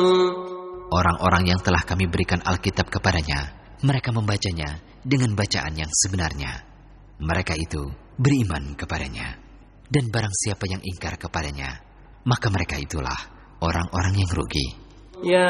Orang-orang yang telah kami berikan Alkitab kepadanya, mereka membacanya dengan bacaan yang sebenarnya. Mereka itu beriman kepadanya. Dan barang siapa yang ingkar kepadanya, maka mereka itulah orang-orang yang rugi. Ya